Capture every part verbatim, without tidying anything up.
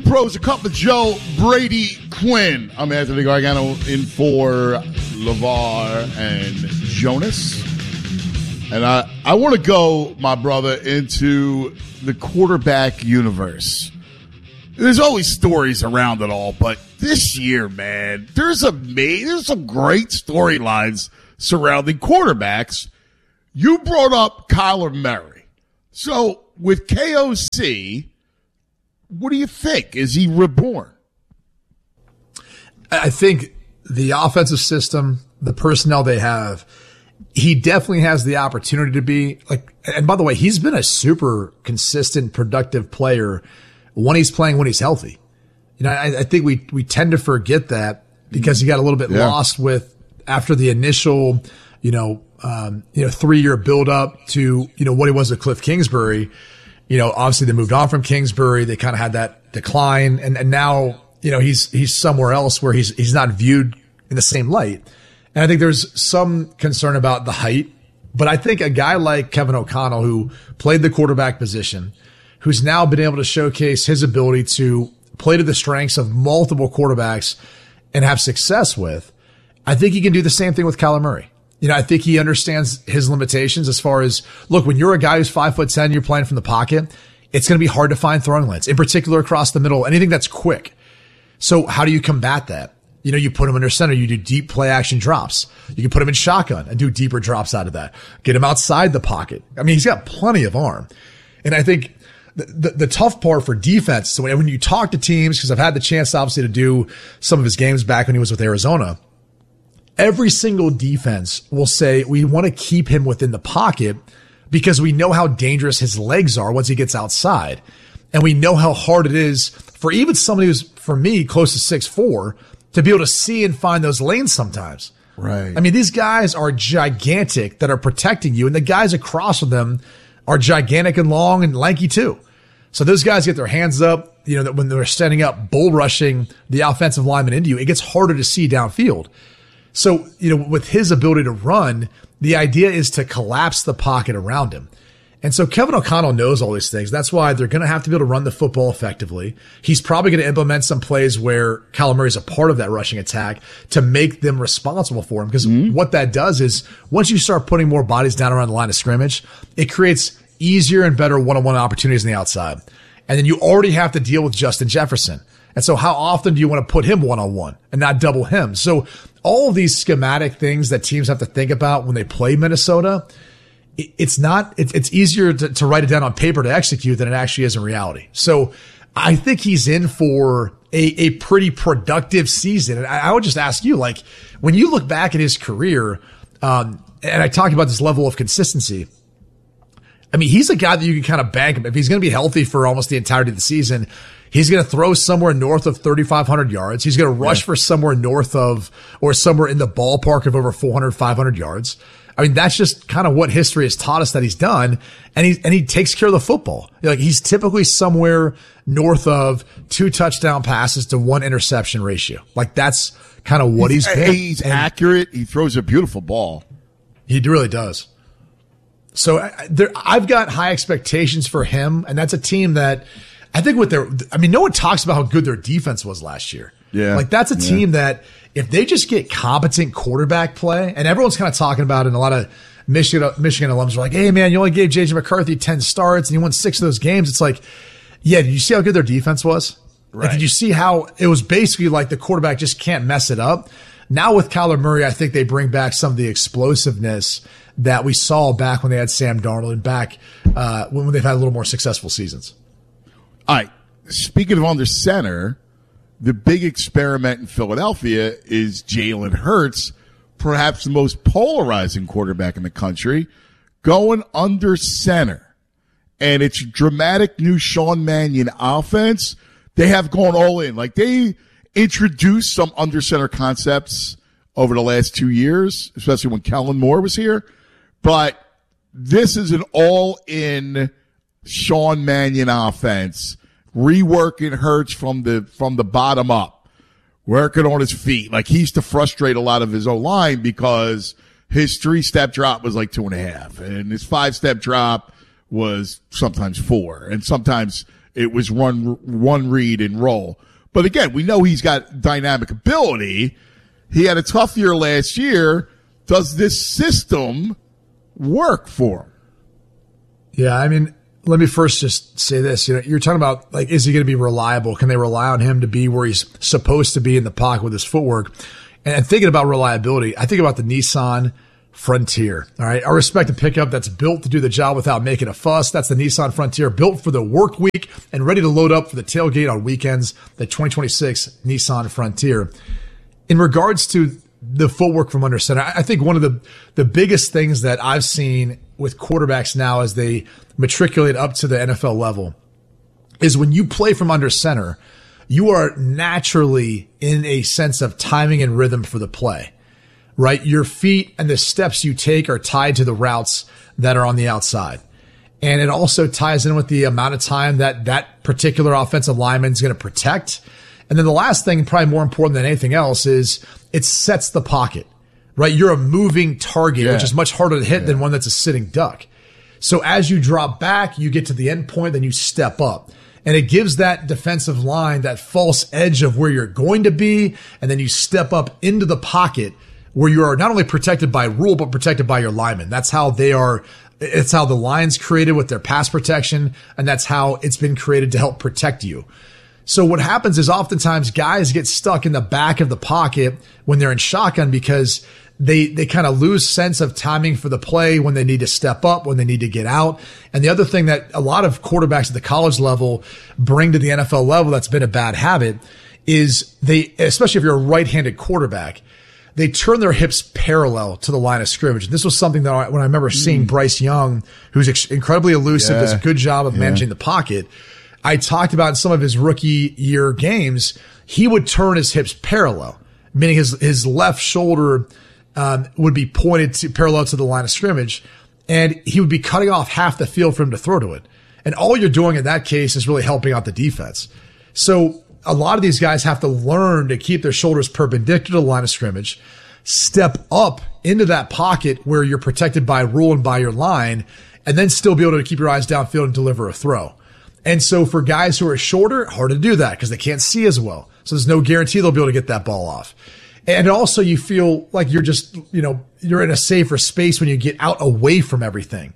Pros, a cup of Joe, Brady Quinn. I'm Anthony Gargano in for LeVar and Jonas. And I, I want to go, my brother, into the quarterback universe. There's always stories around it all, but this year, man, there's a there's some great storylines surrounding quarterbacks. You brought up Kyler Murray. So with K O C, what do you think? Is he reborn? I think the offensive system, the personnel they have, he definitely has the opportunity to be like, and by the way, he's been a super consistent, productive player when he's playing, when he's healthy. You know, I, I think we, we tend to forget that because he got a little bit yeah. lost with after the initial, you know, um, you know, three year build up to, you know, what he was at Cliff Kingsbury. You know, obviously they moved on from Kingsbury. They kind of had that decline. And, and now, you know, he's, he's somewhere else where he's, he's not viewed in the same light. And I think there's some concern about the height, but I think a guy like Kevin O'Connell, who played the quarterback position, who's now been able to showcase his ability to play to the strengths of multiple quarterbacks and have success with, I think he can do the same thing with Kyler Murray. You know, I think he understands his limitations as far as, look, when you're a guy who's five foot ten, you're playing from the pocket, it's going to be hard to find throwing lanes, in particular across the middle, anything that's quick. So how do you combat that? You know, you put him under center, you do deep play action drops. You can put him in shotgun and do deeper drops out of that. Get him outside the pocket. I mean, he's got plenty of arm. And I think the, the, the tough part for defense, so when you talk to teams, because I've had the chance obviously to do some of his games back when he was with Arizona, every single defense will say, we want to keep him within the pocket because we know how dangerous his legs are once he gets outside. And we know how hard it is for even somebody who's, for me, close to six foot four to be able to see and find those lanes sometimes. Right. I mean, these guys are gigantic that are protecting you, and the guys across from them are gigantic and long and lanky too. So those guys get their hands up, you know, that when they're standing up, bull rushing the offensive lineman into you, it gets harder to see downfield. So, you know, with his ability to run, the idea is to collapse the pocket around him. And so Kevin O'Connell knows all these things. That's why they're going to have to be able to run the football effectively. He's probably going to implement some plays where Kyler Murray is a part of that rushing attack to make them responsible for him. Because mm-hmm. what that does is once you start putting more bodies down around the line of scrimmage, it creates easier and better one-on-one opportunities on the outside. And then you already have to deal with Justin Jefferson. And so how often do you want to put him one-on-one and not double him? So all of these schematic things that teams have to think about when they play Minnesota, it's not, it's easier to, to write it down on paper to execute than it actually is in reality. So I think he's in for a, a pretty productive season. And I, I would just ask you, like, when you look back at his career, um, and I talked about this level of consistency, I mean, he's a guy that you can kind of bank him. If he's going to be healthy for almost the entirety of the season, he's going to throw somewhere north of thirty-five hundred yards. He's going to rush yeah. for somewhere north of, or somewhere in the ballpark of over four hundred, five hundred yards. I mean, that's just kind of what history has taught us that he's done. And he, and he takes care of the football. Like, he's typically somewhere north of two touchdown passes to one interception ratio. Like, that's kind of what he's, he's been. He's and accurate. He throws a beautiful ball. He really does. So I, there, I've got high expectations for him. And that's a team that I think with their, I mean, no one talks about how good their defense was last year. Yeah. Like, that's a yeah. team that if they just get competent quarterback play, and everyone's kind of talking about it, and a lot of Michigan, Michigan alums are like, hey man, you only gave J J McCarthy ten starts and he won six of those games. It's like, yeah, did you see how good their defense was? Right. Like, did you see how it was basically like the quarterback just can't mess it up? Now with Kyler Murray, I think they bring back some of the explosiveness that we saw back when they had Sam Darnold and back uh, when, when they've had a little more successful seasons. All right. Speaking of under center, the big experiment in Philadelphia is Jalen Hurts, perhaps the most polarizing quarterback in the country, going under center. And it's dramatic new Sean Mannion offense. They have gone all in. Like, they introduced some under center concepts over the last two years, especially when Kellen Moore was here. But this is an all in Sean Mannion offense, reworking Hurts from the from the bottom up, working on his feet. Like, he used to frustrate a lot of his O-line because his three-step drop was like two and a half, and his five-step drop was sometimes four, and sometimes It was run one read and roll. But again, we know he's got dynamic ability. He had a tough year last year. Does this system work for him? Yeah, I mean, let me first just say this. You know, you're talking about, like, is he going to be reliable? Can they rely on him to be where he's supposed to be in the pocket with his footwork? And thinking about reliability, I think about the Nissan Frontier. All right. I respect a pickup that's built to do the job without making a fuss. That's the Nissan Frontier, built for the work week and ready to load up for the tailgate on weekends. The twenty twenty-six Nissan Frontier. In regards to the footwork from under center, I think one of the, the biggest things that I've seen with quarterbacks now as they matriculate up to the N F L level is when you play from under center, you are naturally in a sense of timing and rhythm for the play, right? Your feet and the steps you take are tied to the routes that are on the outside. And it also ties in with the amount of time that that particular offensive lineman is going to protect. And then the last thing, probably more important than anything else, is it sets the pocket, right? You're a moving target, yeah. which is much harder to hit yeah. than one that's a sitting duck. So as you drop back, you get to the end point, then you step up. And it gives that defensive line that false edge of where you're going to be. And then you step up into the pocket where you are not only protected by rule, but protected by your linemen. That's how they are. It's how the line's created with their pass protection. And that's how it's been created to help protect you. So what happens is oftentimes guys get stuck in the back of the pocket when they're in shotgun because they, they kind of lose sense of timing for the play when they need to step up, when they need to get out. And the other thing that a lot of quarterbacks at the college level bring to the N F L level that's been a bad habit is they, especially if you're a right-handed quarterback, they turn their hips parallel to the line of scrimmage. And this was something that I, when I remember seeing mm. Bryce Young, who's ex- incredibly elusive, yeah. does a good job of yeah. managing the pocket. I talked about in some of his rookie year games, he would turn his hips parallel, meaning his, his left shoulder um, would be pointed to parallel to the line of scrimmage, and he would be cutting off half the field for him to throw to it. And all you're doing in that case is really helping out the defense. So a lot of these guys have to learn to keep their shoulders perpendicular to the line of scrimmage, step up into that pocket where you're protected by rule and by your line, and then still be able to keep your eyes downfield and deliver a throw. And so for guys who are shorter, hard to do that because they can't see as well. So there's no guarantee they'll be able to get that ball off. And also you feel like you're just, you know, you're in a safer space when you get out away from everything.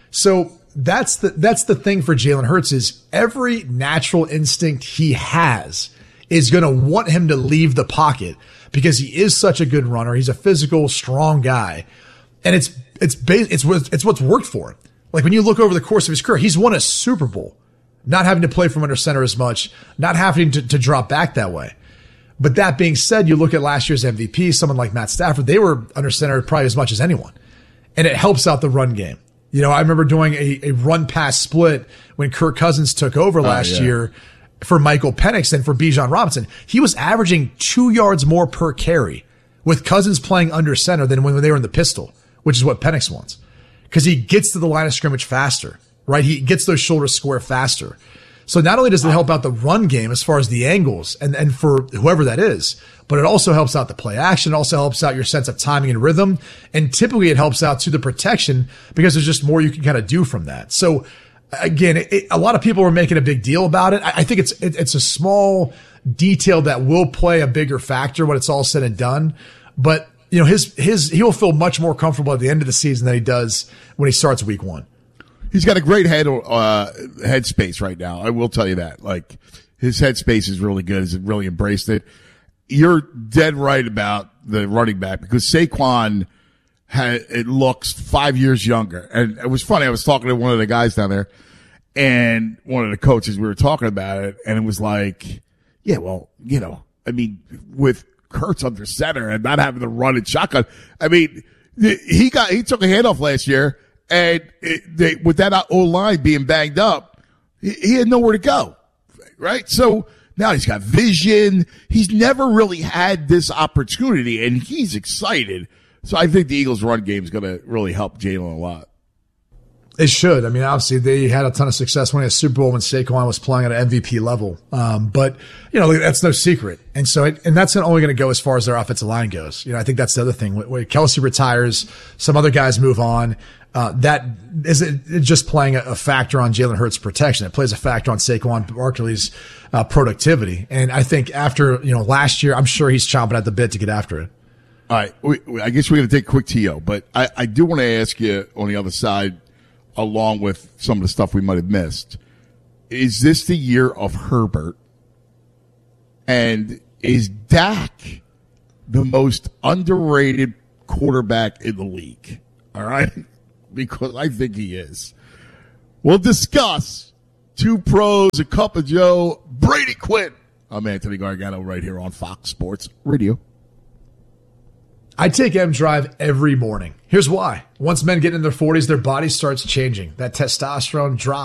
So that's the, that's the thing for Jalen Hurts is every natural instinct he has is going to want him to leave the pocket because he is such a good runner. He's a physical, strong guy. And it's, it's, it's, it's what's worked for him. Like when you look over the course of his career, he's won a Super Bowl. Not having to play from under center as much, not having to, to drop back that way. But that being said, you look at last year's M V P, someone like Matt Stafford, they were under center probably as much as anyone. And it helps out the run game. You know, I remember doing a, a run pass split when Kirk Cousins took over last oh, yeah. year for Michael Penix and for Bijan Robinson. He was averaging two yards more per carry with Cousins playing under center than when they were in the pistol, which is what Penix wants. Because he gets to the line of scrimmage faster. Right? He gets those shoulders square faster. So not only does it help out the run game as far as the angles and, and for whoever that is, but it also helps out the play action. It also helps out your sense of timing and rhythm. And typically it helps out to the protection because there's just more you can kind of do from that. So again, it, a lot of people are making a big deal about it. I, I think it's, it, it's a small detail that will play a bigger factor when it's all said and done. But you know, his, his, he'll feel much more comfortable at the end of the season than he does when he starts week one. He's got a great head, uh, headspace right now. I will tell you that. Like, his headspace is really good. He's really embraced it. You're dead right about the running back because Saquon had, it looks five years younger. And it was funny. I was talking to one of the guys down there and one of the coaches, we were talking about it, and it was like, yeah, well, you know, I mean, with Hurts under center and not having to run in shotgun, I mean, he got, he took a handoff last year. And it, they, with that O-line being banged up, he, he had nowhere to go, right? So now he's got vision. He's never really had this opportunity, and he's excited. So I think the Eagles' run game is going to really help Jalen a lot. It should. I mean, obviously they had a ton of success winning a Super Bowl when Saquon was playing at an M V P level. Um, but you know, that's no secret. And so, it, and that's only going to go as far as their offensive line goes. You know, I think that's the other thing. When, when Kelce retires, some other guys move on. Uh, that is it, it just playing a, a factor on Jalen Hurts' protection. It plays a factor on Saquon Barkley's uh, productivity. And I think after, you know, last year, I'm sure he's chomping at the bit to get after it. All right. We, we, I guess we're going to take a quick T O, but I, I do want to ask you on the other side, along with some of the stuff we might have missed. Is this the year of Herbert? And is Dak the most underrated quarterback in the league? All right? Because I think he is. We'll discuss two pros, a cup of Joe, Brady Quinn. I'm Anthony Gargano right here on Fox Sports Radio. I take M Drive every morning. Here's why. Once men get in their forties, their body starts changing. That testosterone drops.